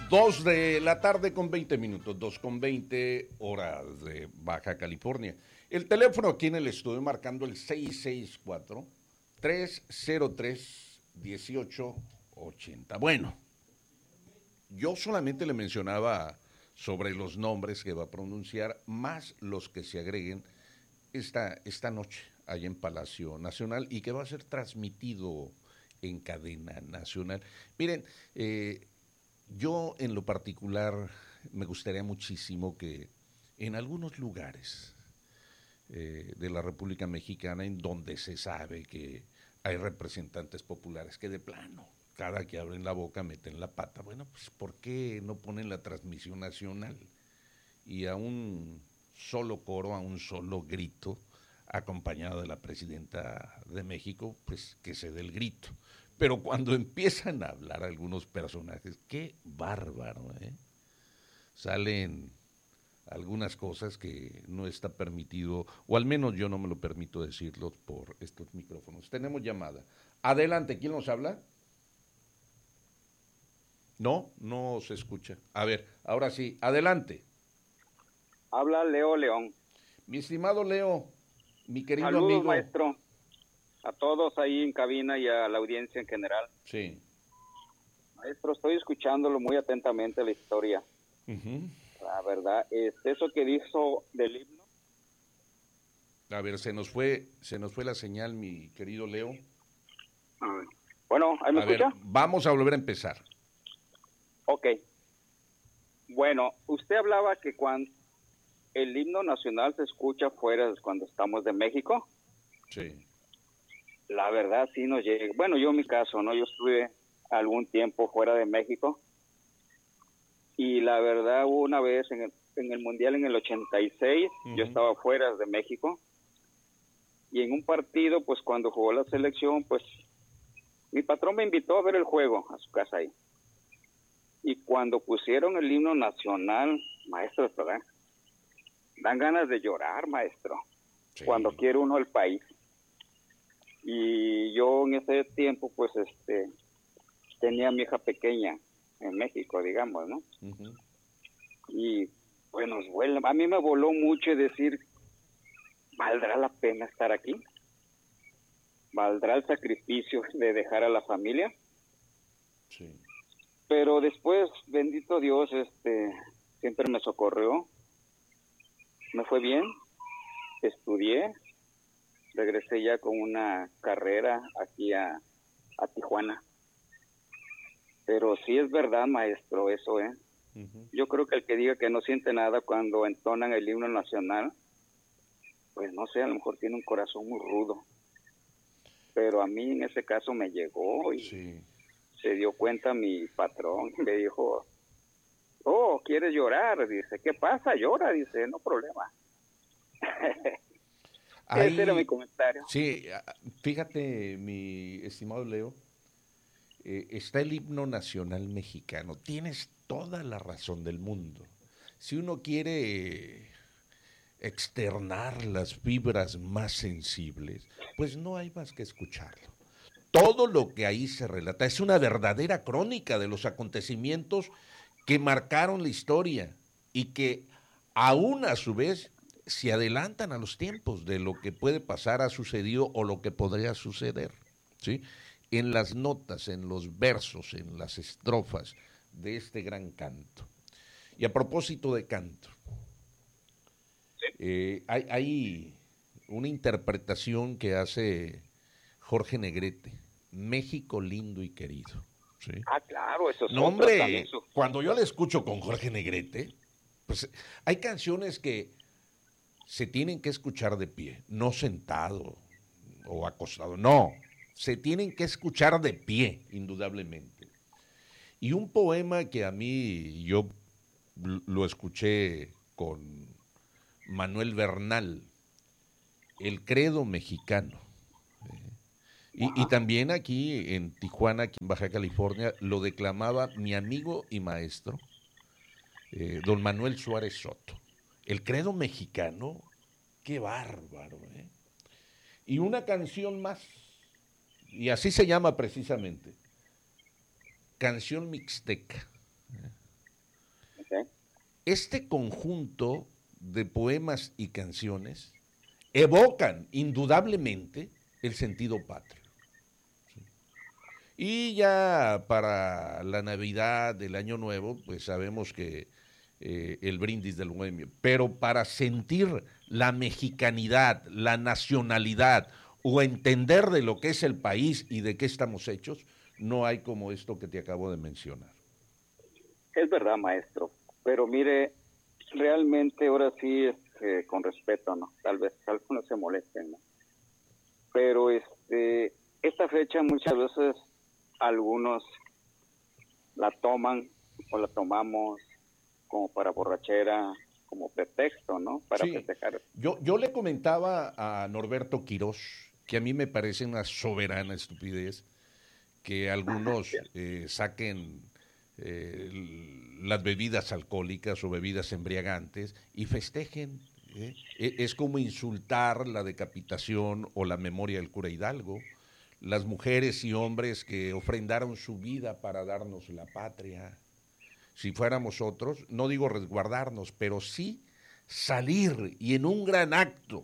2 de la tarde con 20 minutos, 2 con 20 horas de Baja California. El teléfono aquí en el estudio marcando el 664-303-1880. Bueno, yo solamente le mencionaba sobre los nombres que va a pronunciar, más los que se agreguen esta noche allá en Palacio Nacional y que va a ser transmitido en cadena nacional. Miren, yo en lo particular me gustaría muchísimo que en algunos lugares de la República Mexicana en donde se sabe que hay representantes populares que de plano, cada que abren la boca meten la pata, bueno, pues ¿por qué no ponen la transmisión nacional? Y a un solo coro, a un solo grito, acompañado de la presidenta de México, pues que se dé el grito. Pero cuando empiezan a hablar algunos personajes, qué bárbaro, ¿eh? Salen algunas cosas que no está permitido, o al menos yo no me lo permito decirlo por estos micrófonos. Tenemos llamada. Adelante, ¿quién nos habla? No, no se escucha. A ver, ahora sí, adelante. Habla Leo León. Mi estimado Leo, mi querido Saludos, amigo. maestro, a todos ahí en cabina y a la audiencia en general. Sí. Maestro, estoy escuchándolo muy atentamente la historia. La verdad, eso que dijo del himno. A ver, se nos fue la señal, mi querido Leo. Bueno, ¿ahí me escucha? Ver, vamos a volver a empezar. Ok. Bueno, usted hablaba que cuando el himno nacional se escucha fuera cuando estamos de México. Sí. La verdad sí nos llega. Bueno, yo en mi caso, ¿no? Yo estuve algún tiempo fuera de México y la verdad hubo una vez en el Mundial en el 86, yo estaba fuera de México y en un partido, pues cuando jugó la selección, pues mi patrón me invitó a ver el juego a su casa ahí. Y cuando pusieron el himno nacional, maestro, ¿verdad? Dan ganas de llorar, maestro, sí, cuando quiere uno el país. Y yo en ese tiempo, pues, tenía a mi hija pequeña en México, digamos, ¿no? Y, bueno, a mí me voló mucho decir, ¿valdrá la pena estar aquí? ¿Valdrá el sacrificio de dejar a la familia? Sí. Pero después, bendito Dios, siempre me socorrió. Me fue bien, estudié, regresé ya con una carrera aquí a Tijuana. Pero sí es verdad, maestro, eso, ¿eh? Yo creo que el que diga que no siente nada cuando entonan el himno nacional, pues no sé, a lo mejor tiene un corazón muy rudo. Pero a mí en ese caso me llegó y sí, se dio cuenta mi patrón y me dijo, oh, ¿quieres llorar? Dice, ¿qué pasa? Llora, dice, no problema. Ahí, ese era mi comentario. Sí, fíjate, mi estimado Leo, está el himno nacional mexicano. Tienes toda la razón del mundo. Si uno quiere externar las fibras más sensibles, pues no hay más que escucharlo. Todo lo que ahí se relata es una verdadera crónica de los acontecimientos que marcaron la historia y que aún a su vez se adelantan a los tiempos de lo que puede pasar, ha sucedido o lo que podría suceder, ¿sí? En las notas, en los versos, en las estrofas de este gran canto. Y a propósito de canto, hay una interpretación que hace Jorge Negrete, México lindo y querido. ¿Sí? Ah, claro, eso es no, hombre, cuando yo la escucho con Jorge Negrete, pues hay canciones que se tienen que escuchar de pie, no sentado o acostado, no, se tienen que escuchar de pie, indudablemente. Y un poema que a mí yo lo escuché con Manuel Bernal, El credo mexicano. Y también aquí en Tijuana, aquí en Baja California, lo declamaba mi amigo y maestro, don Manuel Suárez Soto. El credo mexicano, qué bárbaro, ¿eh? Y una canción más, y así se llama precisamente, Canción Mixteca. este conjunto de poemas y canciones evocan indudablemente el sentido patrio. Y ya para la Navidad del Año Nuevo, pues sabemos que el brindis del bohemio, pero para sentir la mexicanidad, la nacionalidad o entender de lo que es el país y de qué estamos hechos, no hay como esto que te acabo de mencionar. Es verdad, maestro, pero mire, realmente ahora sí, con respeto, ¿no? Tal vez algunos se molesten, ¿no? Pero esta fecha muchas veces algunos la toman o la tomamos como para borrachera, como pretexto, ¿no? Para Sí, festejar. yo le comentaba a Norberto Quirós que a mí me parece una soberana estupidez que algunos saquen las bebidas alcohólicas o bebidas embriagantes y festejen. Es como insultar la decapitación o la memoria del cura Hidalgo, las mujeres y hombres que ofrendaron su vida para darnos la patria. Si fuéramos otros, no digo resguardarnos, pero sí salir y en un gran acto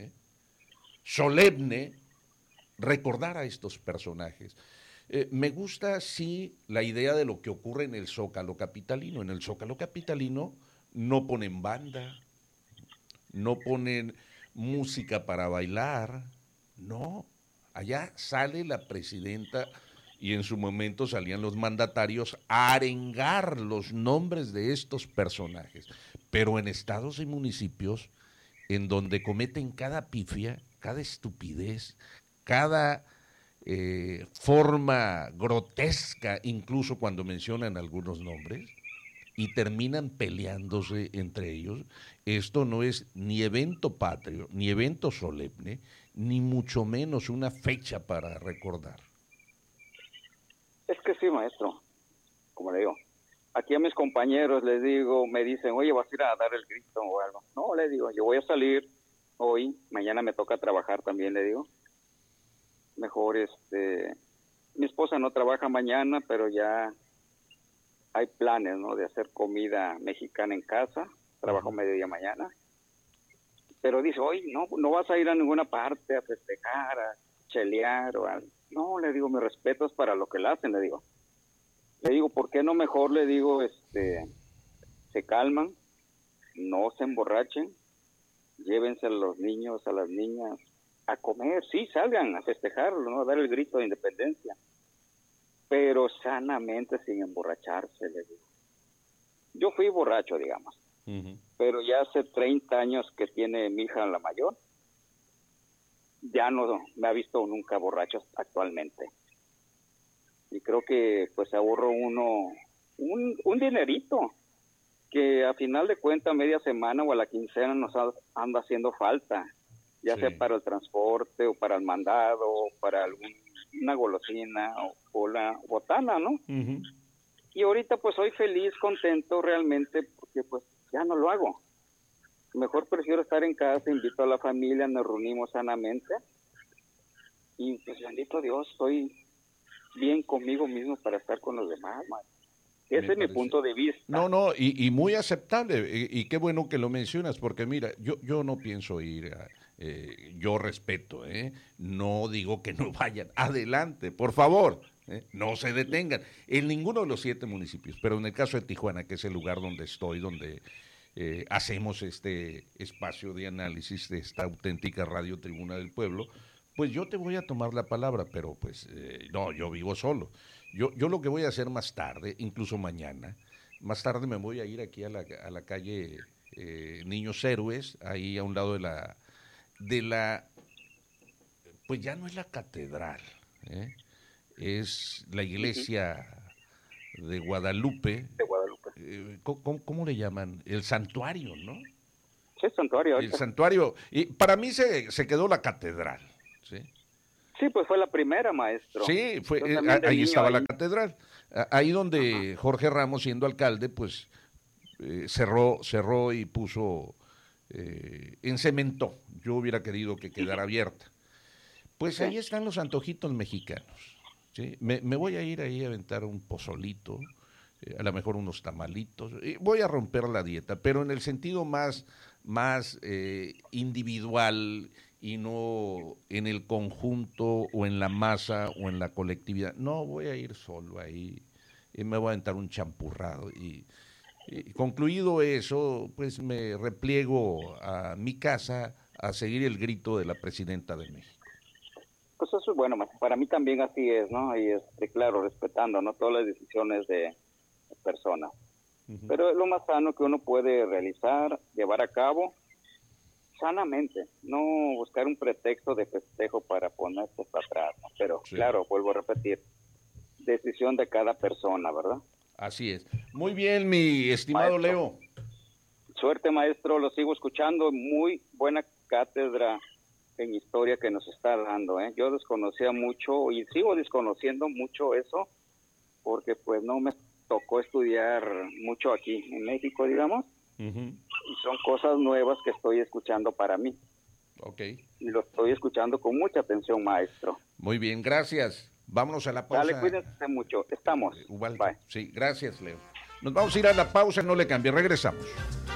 solemne recordar a estos personajes. Me gusta, sí, la idea de lo que ocurre en el Zócalo Capitalino. En el Zócalo Capitalino no ponen banda, no ponen música para bailar, no. Allá sale la presidenta y en su momento salían los mandatarios a arengar los nombres de estos personajes. Pero en estados y municipios en donde cometen cada pifia, cada estupidez, cada forma grotesca, incluso cuando mencionan algunos nombres, y terminan peleándose entre ellos. Esto no es ni evento patrio, ni evento solemne, ni mucho menos una fecha para recordar. Es que sí, maestro, como le digo. Aquí a mis compañeros les digo, me dicen, oye, ¿vas a ir a dar el grito o algo? No, le digo, yo voy a salir hoy, mañana me toca trabajar también, le digo. Mejor, mi esposa no trabaja mañana, pero ya hay planes, ¿no? De hacer comida mexicana en casa, trabajo mediodía mañana. Pero dice, oye, no vas a ir a ninguna parte a festejar, a chelear o a... No, le digo, mi respeto es para lo que le hacen, le digo. Le digo, ¿por qué no mejor, le digo, se calman, no se emborrachen, llévense a los niños, a las niñas a comer, sí, salgan a festejarlo, ¿no? A dar el grito de independencia, pero sanamente sin emborracharse, le digo. Yo fui borracho, digamos, pero ya hace 30 años que tiene mi hija la mayor, ya no me ha visto nunca borracho actualmente. Y creo que pues ahorro uno un dinerito que a final de cuentas media semana o a la quincena nos anda haciendo falta, ya sea para el transporte o para el mandado o para una golosina o la botana, ¿no? Y ahorita pues soy feliz, contento realmente porque pues ya no lo hago. Mejor prefiero estar en casa, invito a la familia, nos reunimos sanamente y pues bendito Dios, estoy bien conmigo mismo para estar con los demás, man. Ese es mi punto de vista. No, y muy aceptable, y qué bueno que lo mencionas, porque mira, yo no pienso ir, yo respeto, no digo que no vayan, adelante, por favor, no se detengan, en ninguno de los 7 municipios, pero en el caso de Tijuana, que es el lugar donde estoy, donde hacemos este espacio de análisis de esta auténtica Radio Tribuna del Pueblo, pues yo te voy a tomar la palabra, pero pues no, yo vivo solo. Yo lo que voy a hacer más tarde, incluso mañana, más tarde me voy a ir aquí a la calle Niños Héroes, ahí a un lado de la, pues ya no es la catedral, es la iglesia de Guadalupe. De Guadalupe. ¿Cómo le llaman? El santuario, ¿no? Sí, santuario. El santuario, y para mí se quedó la catedral, ¿sí? Sí, pues fue la primera, maestro. Sí, ahí estaba la catedral. Ahí donde Jorge Ramos, siendo alcalde, pues cerró y puso, encementó. Yo hubiera querido que quedara abierta. Pues ahí están los antojitos mexicanos. ¿Sí? Me voy a ir ahí a aventar un pozolito, a lo mejor unos tamalitos. Voy a romper la dieta, pero en el sentido más individual y no en el conjunto o en la masa o en la colectividad. No, voy a ir solo ahí y me voy a aventar un champurrado. Y concluido eso, pues me repliego a mi casa a seguir el grito de la presidenta de México. Pues eso es bueno, para mí también así es, ¿no? Y claro, respetando, ¿no? Todas las decisiones de personas. Pero es lo más sano que uno puede realizar, llevar a cabo sanamente, no buscar un pretexto de festejo para ponerse para atrás, ¿no? Pero sí, claro, vuelvo a repetir, decisión de cada persona, ¿verdad? Así es. Muy bien, mi estimado maestro, Leo. Suerte, maestro, lo sigo escuchando, muy buena cátedra en historia que nos está dando, ¿eh? Yo desconocía mucho y sigo desconociendo mucho eso, porque pues no me tocó estudiar mucho aquí en México, digamos, y son cosas nuevas que estoy escuchando para mí. Ok. Y lo estoy escuchando con mucha atención, maestro. Muy bien, gracias. Vámonos a la pausa. Dale, cuídense mucho. Estamos. Igual. Bye. Sí, gracias, Leo. Nos vamos a ir a la pausa, no le cambie, regresamos.